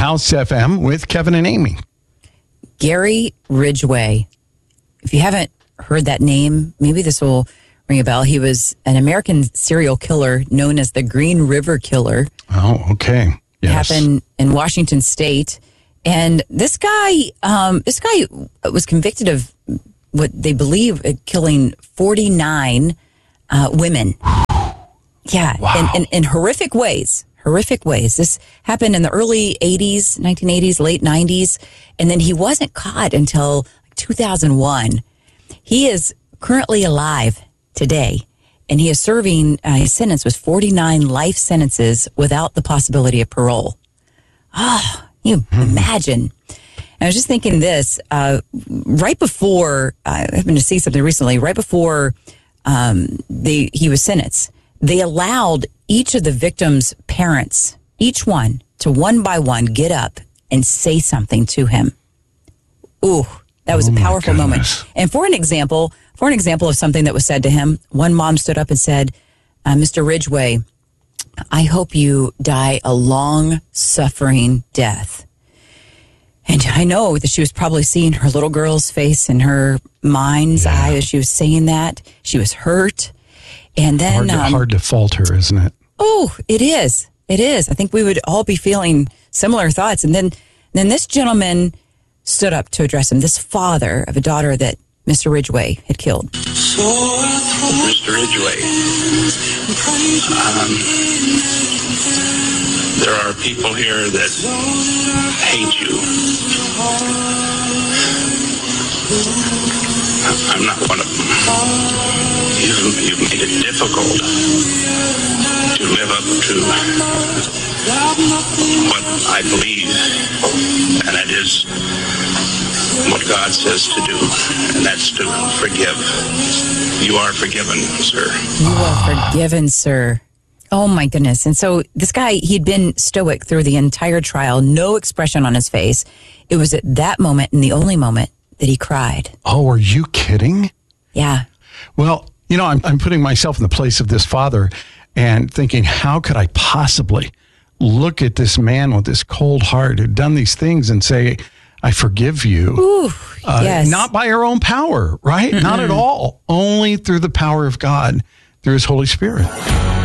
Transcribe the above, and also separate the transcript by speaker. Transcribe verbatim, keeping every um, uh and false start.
Speaker 1: House F M with Kevin and Amy.
Speaker 2: Gary Ridgway. If you haven't heard that name, maybe this will ring a bell. He was an American serial killer known as the Green River Killer.
Speaker 1: Oh, okay. Yes.
Speaker 2: Happened in Washington State. And this guy, um, this guy was convicted of what they believe uh, killing forty-nine uh, women. Yeah,
Speaker 1: Wow.
Speaker 2: in, in, in horrific ways. Horrific ways. This happened in the early eighties, nineteen eighties, late nineties. And then he wasn't caught until two thousand one. He is currently alive today. And he is serving, uh, his sentence was forty-nine life sentences without the possibility of parole. Oh, you hmm. imagine. And I was just thinking this, uh, right before, I happened to see something recently, right before um, they, he was sentenced, they allowed each of the victims' parents, each one, to one by one get up and say something to him. Ooh, that was
Speaker 1: oh
Speaker 2: a powerful moment.
Speaker 1: Goodness.
Speaker 2: And for an example, for an example of something that was said to him, one mom stood up and said, uh, Mister Ridgway, I hope you die a long, suffering death. And I know that she was probably seeing her little girl's face in her mind's yeah. eye as she was saying that. She was hurt. And then
Speaker 1: hard to,
Speaker 2: um,
Speaker 1: hard to falter, isn't it?
Speaker 2: Oh, it is. It is. I think we would all be feeling similar thoughts. And then, then this gentleman stood up to address him, this father of a daughter that Mister Ridgway had killed.
Speaker 3: Mister Ridgway, um, there are people here that hate you. I'm not one of them. You've, you've made it difficult to live up to what I believe, and that is what God says to do, and that's to forgive. You are forgiven, sir.
Speaker 2: You are forgiven, sir. Oh, my goodness. And so this guy, he'd been stoic through the entire trial, no expression on his face. It was at that moment, and the only moment, that he cried.
Speaker 1: Oh, are you kidding?
Speaker 2: Yeah.
Speaker 1: Well, you know, I'm, I'm putting myself in the place of this father and thinking, how could I possibly look at this man with this cold heart who'd done these things and say, I forgive you.
Speaker 2: Ooh,
Speaker 1: uh,
Speaker 2: yes.
Speaker 1: Not by our own power, right?
Speaker 2: Mm-mm.
Speaker 1: Not at all. Only through the power of God, through his Holy Spirit.